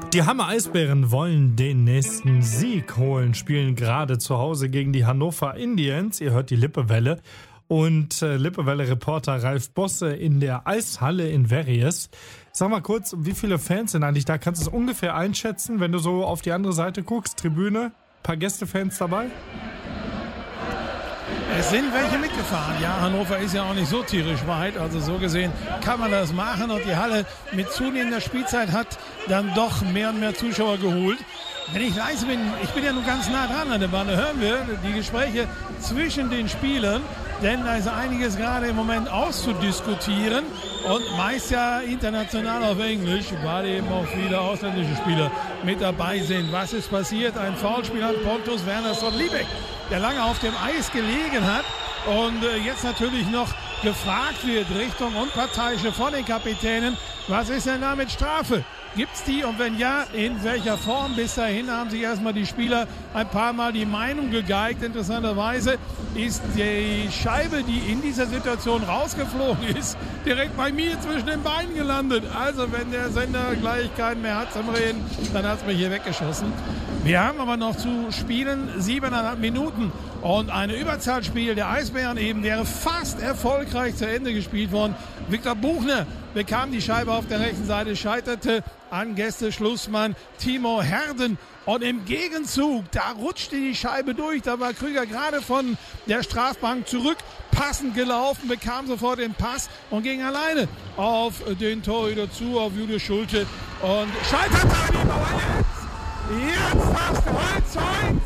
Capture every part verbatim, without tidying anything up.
Die Hammer Eisbären wollen den nächsten Sieg holen, spielen gerade zu Hause gegen die Hannover Indians. Ihr hört die Lippewelle und äh, Lippewelle-Reporter Ralf Bosse in der Eishalle in Verries. Sag mal kurz, wie viele Fans sind eigentlich da? Kannst du es ungefähr einschätzen, wenn du so auf die andere Seite guckst? Tribüne, paar Gästefans dabei? Es sind welche mitgefahren. Ja, Hannover ist ja auch nicht so tierisch weit. Also so gesehen kann man das machen. Und die Halle mit zunehmender Spielzeit hat dann doch mehr und mehr Zuschauer geholt. Wenn ich leise bin, ich bin ja nun ganz nah dran an der Bande, hören wir die Gespräche zwischen den Spielern. Denn da ist einiges gerade im Moment auszudiskutieren. Und meist ja international auf Englisch, weil eben auch viele ausländische Spieler mit dabei sind. Was ist passiert? Ein Foulspiel an Pontus Wernersson-Liebeck, der lange auf dem Eis gelegen hat und äh, jetzt natürlich noch gefragt wird Richtung Unparteiische von den Kapitänen. Was ist denn da mit Strafe? Gibt's die und wenn ja, in welcher Form? Bis dahin haben sich erstmal die Spieler ein paar Mal die Meinung gegeigt. Interessanterweise ist die Scheibe, die in dieser Situation rausgeflogen ist, direkt bei mir zwischen den Beinen gelandet. Also wenn der Sender gleich keinen mehr hat zum Reden, dann hat's mich hier weggeschossen. Wir haben aber noch zu spielen, siebeneinhalb Minuten und ein Überzahlspiel der Eisbären eben wäre fast erfolgreich zu Ende gespielt worden. Viktor Buchner bekam die Scheibe auf der rechten Seite, scheiterte an Gäste-Schlussmann Timo Herden. Und im Gegenzug, da rutschte die Scheibe durch. Da war Krüger gerade von der Strafbank zurück, passend gelaufen, bekam sofort den Pass und ging alleine auf den Torhüter zu, auf Julius Schulte. Und scheiterte an ihm, aber jetzt, jetzt fast eins zu eins.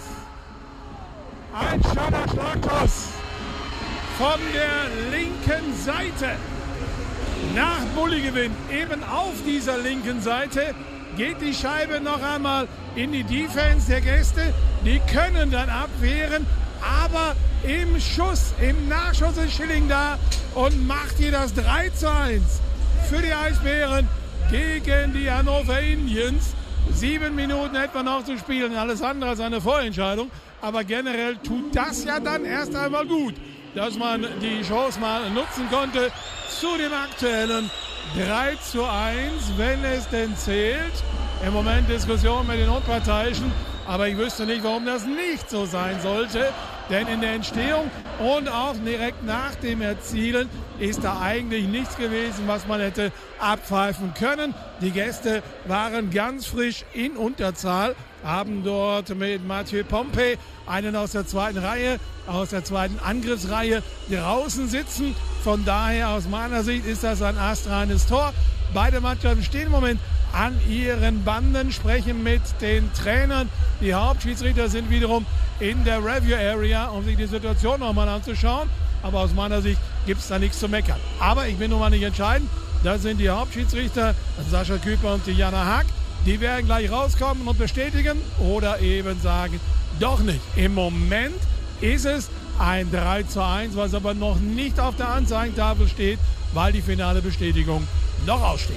Ein schöner Schlagtoss von der linken Seite. Nach Bulli-Gewinn eben auf dieser linken Seite geht die Scheibe noch einmal in die Defense der Gäste. Die können dann abwehren, aber im Schuss, im Nachschuss ist Schilling da und macht hier das drei zu eins für die Eisbären gegen die Hannover Indians. Sieben Minuten etwa noch zu spielen, alles andere als eine Vorentscheidung. Aber generell tut das ja dann erst einmal gut, dass man die Chance mal nutzen konnte zu dem aktuellen drei zu eins, wenn es denn zählt. Im Moment Diskussion mit den Unparteiischen, aber ich wüsste nicht, warum das nicht so sein sollte. Denn in der Entstehung und auch direkt nach dem Erzielen ist da eigentlich nichts gewesen, was man hätte abpfeifen können. Die Gäste waren ganz frisch in Unterzahl, haben dort mit Mathieu Pompey einen aus der zweiten Reihe, aus der zweiten Angriffsreihe draußen sitzen. Von daher aus meiner Sicht ist das ein astreines Tor. Beide Mannschaften stehen im Moment an ihren Banden, sprechen mit den Trainern. Die Hauptschiedsrichter sind wiederum in der Review Area, um sich die Situation nochmal anzuschauen. Aber aus meiner Sicht gibt es da nichts zu meckern. Aber ich bin nun mal nicht entscheidend. Das sind die Hauptschiedsrichter, Sascha Küper und Diana Haag. Die werden gleich rauskommen und bestätigen oder eben sagen, doch nicht. Im Moment ist es ein drei zu eins, was aber noch nicht auf der Anzeigentafel steht, weil die finale Bestätigung noch aussteht.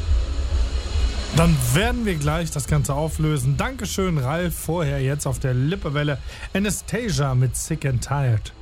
Dann werden wir gleich das Ganze auflösen. Dankeschön, Ralf. Vorher jetzt auf der Lippewelle Anastasia mit Sick and Tired.